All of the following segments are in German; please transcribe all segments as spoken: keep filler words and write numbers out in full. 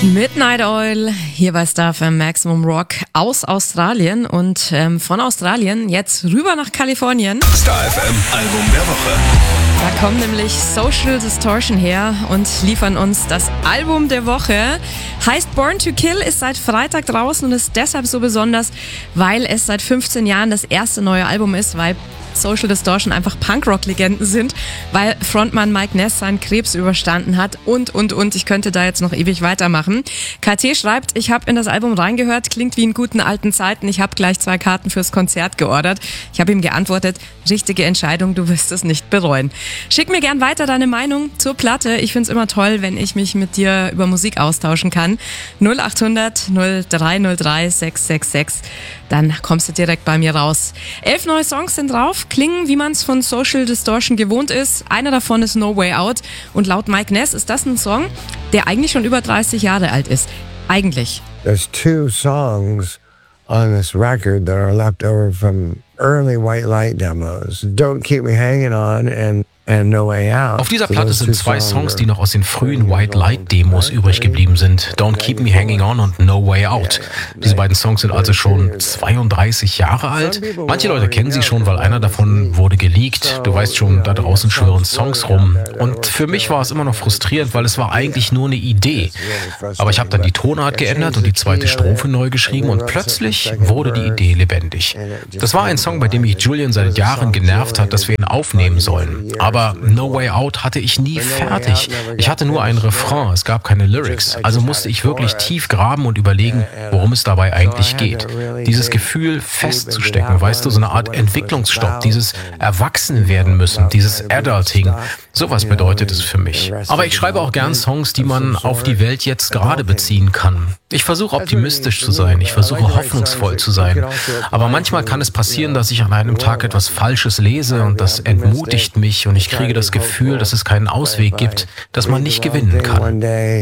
Midnight Oil, hier bei Star F M Maximum Rock aus Australien und ähm, von Australien jetzt rüber nach Kalifornien. Star F M Album der Woche. Da kommen nämlich Social Distortion her und liefern uns das Album der Woche. Heißt Born to Kill, ist seit Freitag draußen und ist deshalb so besonders, weil es seit fünfzehn Jahren das erste neue Album ist, weil Social Distortion einfach Punkrock-Legenden sind, weil Frontmann Mike Ness seinen Krebs überstanden hat und, und, und. Ich könnte da jetzt noch ewig weitermachen. K T schreibt, ich habe in das Album reingehört, klingt wie in guten alten Zeiten. Ich habe gleich zwei Karten fürs Konzert geordert. Ich habe ihm geantwortet, richtige Entscheidung, du wirst es nicht bereuen. Schick mir gern weiter deine Meinung zur Platte. Ich find's immer toll, wenn ich mich mit dir über Musik austauschen kann. null acht hundert null drei null drei sechs sechs sechs. Dann kommst du direkt bei mir raus. Elf neue Songs sind drauf, klingen, wie man es von Social Distortion gewohnt ist. Einer davon ist No Way Out. Und laut Mike Ness ist das ein Song, der eigentlich schon über dreißig Jahre alt ist. Eigentlich. There's two songs on this record that are left over from early White Light demos. Don't Keep Me Hanging On and And No Way Out. Auf dieser Platte sind zwei Songs, die noch aus den frühen White Light Demos übrig geblieben sind. Don't Keep Me Hanging On und No Way Out. Diese beiden Songs sind also schon zweiunddreißig Jahre alt. Manche Leute kennen sie schon, weil einer davon wurde geleakt. Du weißt schon, da draußen schwirren Songs rum. Und für mich war es immer noch frustrierend, weil es war eigentlich nur eine Idee. Aber ich habe dann die Tonart geändert und die zweite Strophe neu geschrieben und plötzlich wurde die Idee lebendig. Das war ein Song, bei dem mich Julian seit Jahren genervt hat, dass wir ihn aufnehmen sollen. Aber Aber No Way Out hatte ich nie fertig. Ich hatte nur einen Refrain, es gab keine Lyrics. Also musste ich wirklich tief graben und überlegen, worum es dabei eigentlich geht. Dieses Gefühl festzustecken, weißt du, so eine Art Entwicklungsstopp, dieses Erwachsenwerden müssen, dieses Adulting. Sowas bedeutet es für mich. Aber ich schreibe auch gern Songs, die man auf die Welt jetzt gerade beziehen kann. Ich versuche optimistisch zu sein, ich versuche hoffnungsvoll zu sein. Aber manchmal kann es passieren, dass ich an einem Tag etwas Falsches lese und das entmutigt mich und ich kriege das Gefühl, dass es keinen Ausweg gibt, dass man nicht gewinnen kann.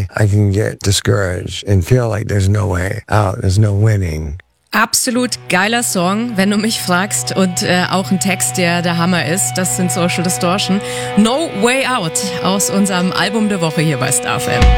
Absolut geiler Song, wenn du mich fragst, und äh, auch ein Text, der der Hammer ist. Das sind Social Distortion. No Way Out aus unserem Album der Woche hier bei Star F M.